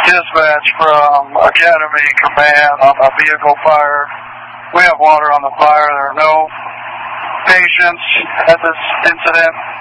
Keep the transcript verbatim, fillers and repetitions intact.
Dispatch from Academy Command on a vehicle fire. We have water on the fire. There are no patients at this incident.